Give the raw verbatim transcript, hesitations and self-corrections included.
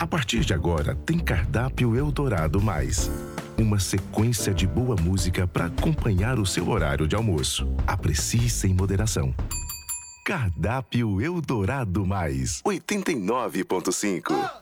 A partir de agora, tem Cardápio Eldorado Mais. Uma sequência de boa música para acompanhar o seu horário de almoço. Aprecie sem moderação. Cardápio Eldorado Mais, oitenta e nove ponto cinco.